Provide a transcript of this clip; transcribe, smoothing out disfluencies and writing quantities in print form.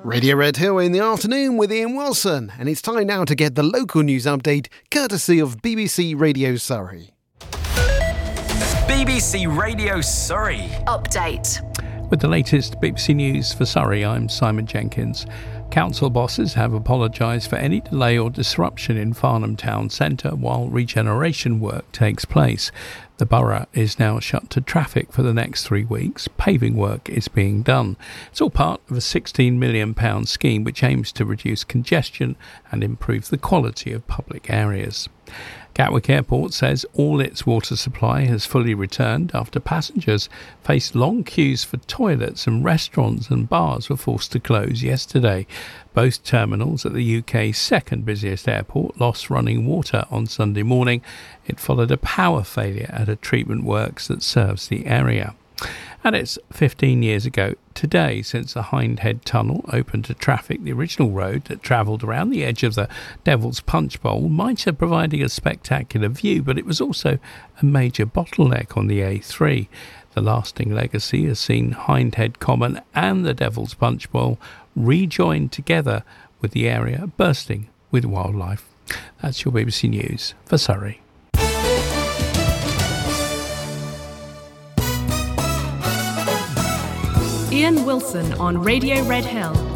Radio Red Hill in the afternoon with Ian Wilson, and it's time now to get the local news update courtesy of BBC Radio Surrey. BBC Radio Surrey Update. With the latest BBC News for Surrey, I'm Simon Jenkins. Council bosses have apologised for any delay or disruption in Farnham Town Centre while regeneration work takes place. The borough is now shut to traffic for the next 3 weeks. Paving work is being done. It's all part of a £16 million scheme which aims to reduce congestion and improve the quality of public areas. Gatwick Airport says all its water supply has fully returned after passengers faced long queues for toilets and restaurants and bars were forced to close yesterday. Both terminals at the UK's second busiest airport lost running water on Sunday morning. It followed a power failure at a treatment works that serves the area. And it's 15 years ago today since the Hindhead Tunnel opened to traffic. The original road that travelled around the edge of the Devil's Punch Bowl might have provided a spectacular view, but it was also a major bottleneck on the A3. The lasting legacy has seen Hindhead Common and the Devil's Punch Bowl rejoined together, with the area bursting with wildlife. That's your BBC News for Surrey. Ian Wilson on Radio Red Hill